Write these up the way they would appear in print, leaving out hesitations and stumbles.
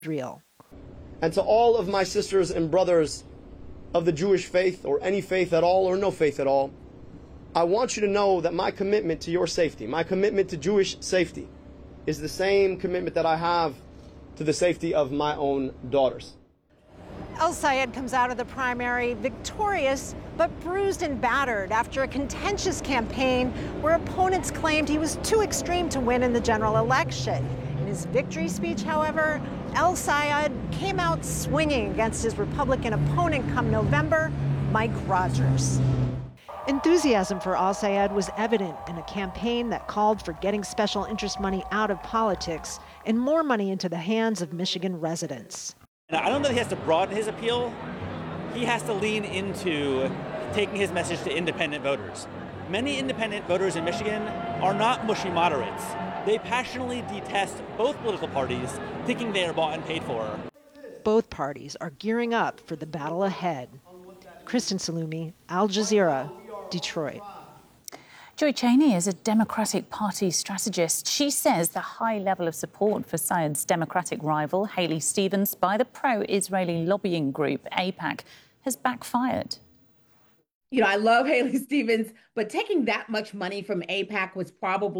Israel. And to all of my sisters and brothers of the Jewish faith, or any faith at all or no faith at all, I want you to know that my commitment to your safety, my commitment to Jewish safety, is the same commitment that I have to the safety of my own daughters. El-Sayed comes out of the primary victorious, but bruised and battered after a contentious campaign where opponents claimed he was too extreme to win in the general election. In his victory speech, however, El-Sayed came out swinging against his Republican opponent come November, Mike Rogers. Enthusiasm for El-Sayed was evident in a campaign that called for getting special interest money out of politics and more money into the hands of Michigan residents. I don't know that he has to broaden his appeal. He has to lean into taking his message to independent voters. Many independent voters in Michigan are not mushy moderates. They passionately detest both political parties, thinking they are bought and paid for. Both parties are gearing up for the battle ahead. Kristen Salumi, Al Jazeera, Detroit. Joy Cheney is a Democratic Party strategist. She says the high level of support for Sayed's Democratic rival, Haley Stevens, by the pro-Israeli lobbying group AIPAC has backfired. You know, I love Haley Stevens, but taking that much money from AIPAC was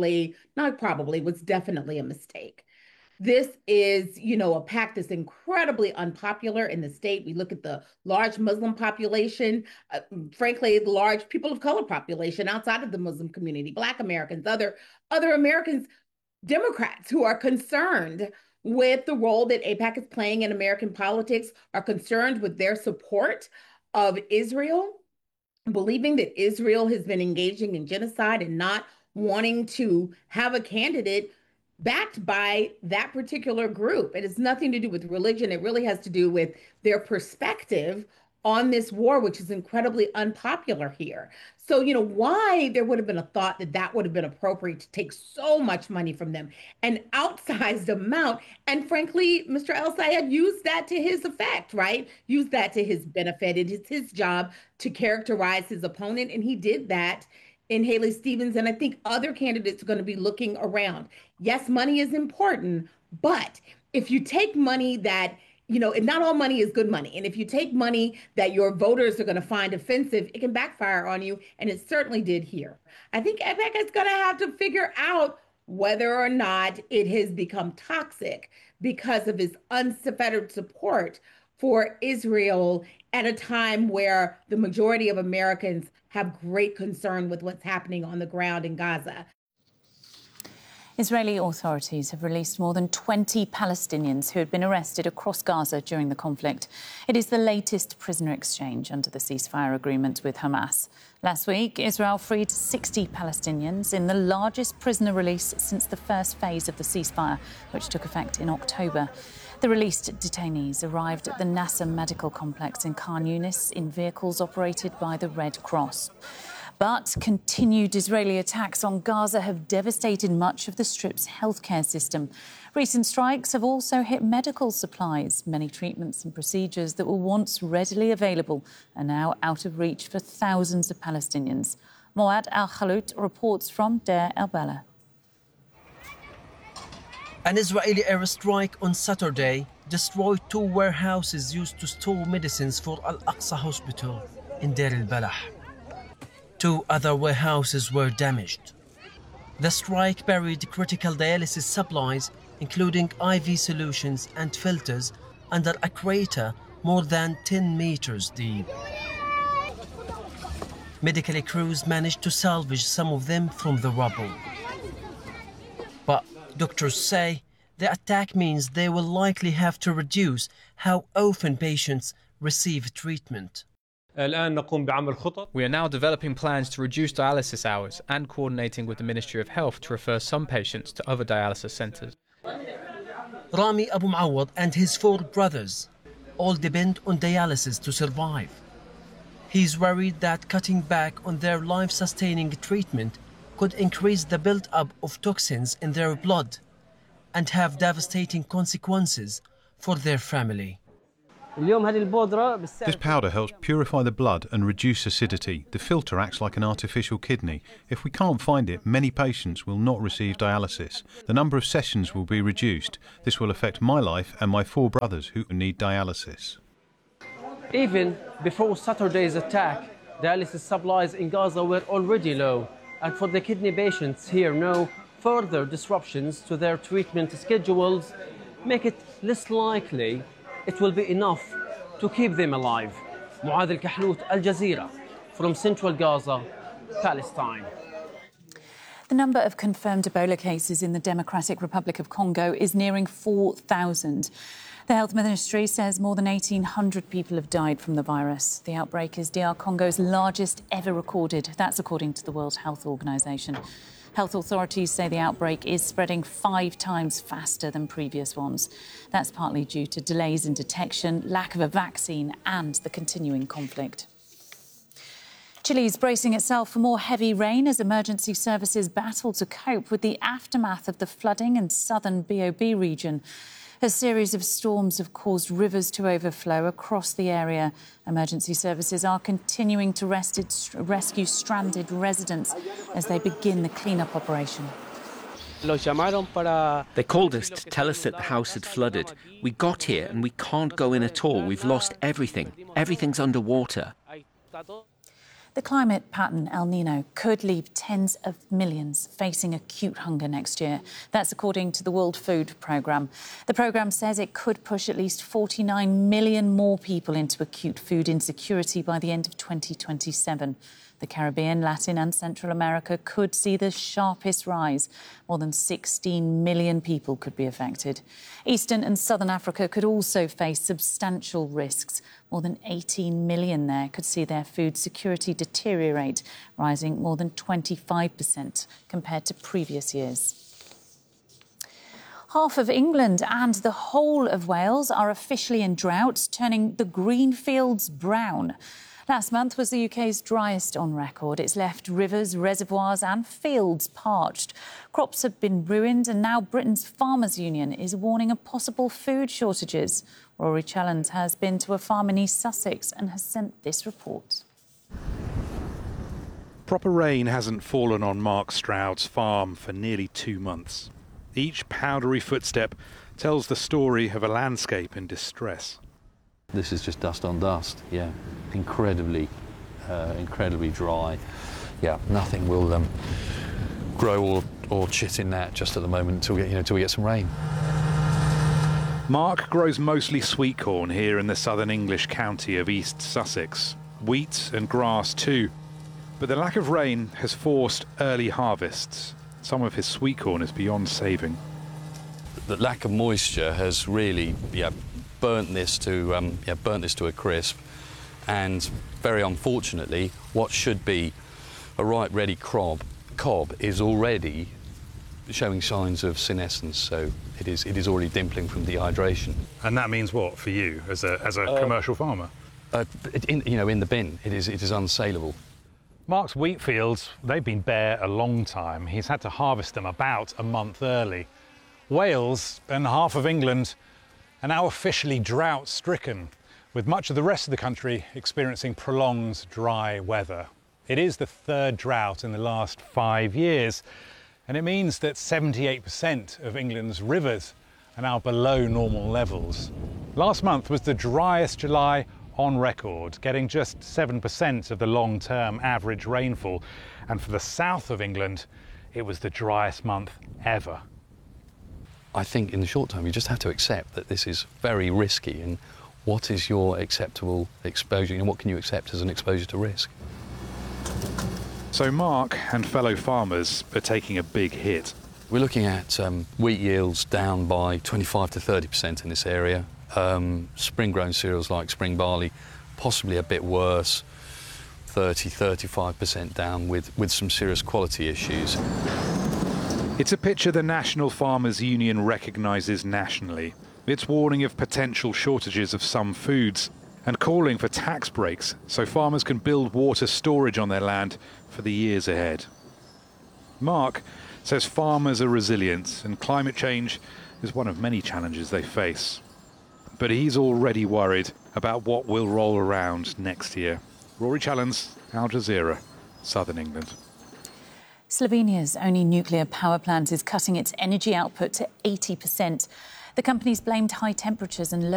was definitely a mistake. This is, you know, a PAC that's incredibly unpopular in the state. We look at the large Muslim population, frankly, the large people of color population outside of the Muslim community, Black Americans, other Americans, Democrats who are concerned with the role that AIPAC is playing in American politics, are concerned with their support of Israel, believing that Israel has been engaging in genocide and not wanting to have a candidate backed by that particular group. It has nothing to do with religion. It really has to do with their perspective on this war, which is incredibly unpopular here. So, you know, why there would have been a thought that that would have been appropriate to take so much money from them, an outsized amount. And frankly, Mr. El-Sayed used that to his effect, right? Used that to his benefit. It is his job to characterize his opponent. And he did that in Haley Stevens. And I think other candidates are going to be looking around. Yes, money is important, but if you take money that, you know, not all money is good money. And if you take money that your voters are going to find offensive, it can backfire on you. And it certainly did here. I think AIPAC is going to have to figure out whether or not it has become toxic because of his unfettered support for Israel at a time where the majority of Americans have great concern with what's happening on the ground in Gaza. Israeli authorities have released more than 20 Palestinians who had been arrested across Gaza during the conflict. It is the latest prisoner exchange under the ceasefire agreement with Hamas. Last week, Israel freed 60 Palestinians in the largest prisoner release since the first phase of the ceasefire, which took effect in October. The released detainees arrived at the Nasser Medical Complex in Khan Yunis in vehicles operated by the Red Cross. But continued Israeli attacks on Gaza have devastated much of the Strip's healthcare system. Recent strikes have also hit medical supplies. Many treatments and procedures that were once readily available are now out of reach for thousands of Palestinians. Moad Al-Khalout reports from Deir el-Bala. An Israeli airstrike on Saturday destroyed 2 warehouses used to store medicines for Al-Aqsa Hospital in Deir el-Balah. 2 other warehouses were damaged. The strike buried critical dialysis supplies, including IV solutions and filters, under a crater more than 10 meters deep. Medical crews managed to salvage some of them from the rubble. But doctors say the attack means they will likely have to reduce how often patients receive treatment. We are now developing plans to reduce dialysis hours and coordinating with the Ministry of Health to refer some patients to other dialysis centres. Rami Abu Muawad and his 4 brothers all depend on dialysis to survive. He's worried that cutting back on their life-sustaining treatment could increase the build-up of toxins in their blood and have devastating consequences for their family. This powder helps purify the blood and reduce acidity. The filter acts like an artificial kidney. If we can't find it, many patients will not receive dialysis. The number of sessions will be reduced. This will affect my life and my 4 brothers who need dialysis. Even before Saturday's attack, dialysis supplies in Gaza were already low. And for the kidney patients here now, further disruptions to their treatment schedules make it less likely it will be enough to keep them alive. Muad Al-Kahlout, Al Jazeera, from central Gaza, Palestine. The number of confirmed Ebola cases in the Democratic Republic of Congo is nearing 4,000. The Health Ministry says more than 1,800 people have died from the virus. The outbreak is DR Congo's largest ever recorded. That's according to the World Health Organization. Health authorities say the outbreak is spreading 5 times faster than previous ones. That's partly due to delays in detection, lack of a vaccine and the continuing conflict. Chile is bracing itself for more heavy rain as emergency services battle to cope with the aftermath of the flooding in southern Biobío region. A series of storms have caused rivers to overflow across the area. Emergency services are continuing to rescue stranded residents as they begin the clean-up operation. They called us to tell us that the house had flooded. We got here and we can't go in at all. We've lost everything. Everything's underwater. The climate pattern, El Nino, could leave tens of millions facing acute hunger next year. That's according to the World Food Programme. The programme says it could push at least 49 million more people into acute food insecurity by the end of 2027. The Caribbean, Latin and Central America could see the sharpest rise. More than 16 million people could be affected. Eastern and Southern Africa could also face substantial risks. More than 18 million there could see their food security deteriorate, rising more than 25% compared to previous years. Half of England and the whole of Wales are officially in drought, turning the green fields brown. Last month was the UK's driest on record. It's left rivers, reservoirs and fields parched. Crops have been ruined and now Britain's Farmers Union is warning of possible food shortages. Rory Challand has been to a farm in East Sussex and has sent this report. Proper rain hasn't fallen on Mark Stroud's farm for nearly 2 months. Each powdery footstep tells the story of a landscape in distress. This is just dust on dust, yeah. Incredibly dry. Yeah, nothing will grow or chit in that just at the moment until we get some rain. Mark grows mostly sweet corn here in the southern English county of East Sussex. Wheat and grass too. But the lack of rain has forced early harvests. Some of his sweet corn is beyond saving. The lack of moisture has really, burnt this to a crisp, and very unfortunately, what should be a ripe, ready cob is already showing signs of senescence. So it is already dimpling from dehydration. And that means what for you as a commercial farmer? In the bin, it is unsaleable. Mark's wheat fields, they've been bare a long time. He's had to harvest them about a month early. Wales and half of England are now officially drought-stricken, with much of the rest of the country experiencing prolonged dry weather. It is the 3rd drought in the last 5 years, and it means that 78% of England's rivers are now below normal levels. Last month was the driest July on record, getting just 7% of the long-term average rainfall, and for the south of England, it was the driest month ever. I think in the short term, you just have to accept that this is very risky, and what is your acceptable exposure, and what can you accept as an exposure to risk? So Mark and fellow farmers are taking a big hit. We're looking at wheat yields down by 25 to 30% in this area. Spring-grown cereals like spring barley, possibly a bit worse, 30–35% down with some serious quality issues. It's a picture the National Farmers Union recognises nationally. It's warning of potential shortages of some foods and calling for tax breaks so farmers can build water storage on their land for the years ahead. Mark says farmers are resilient and climate change is one of many challenges they face. But he's already worried about what will roll around next year. Rory Challens, Al Jazeera, Southern England. Slovenia's only nuclear power plant is cutting its energy output to 80%. The company's blamed high temperatures and low